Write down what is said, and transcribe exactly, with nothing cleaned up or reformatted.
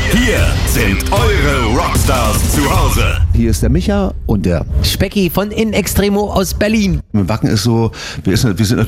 Hier sind eure Rockstars zu Hause. Hier ist der Micha und der Specki von In Extremo aus Berlin. Wacken ist so, wir sind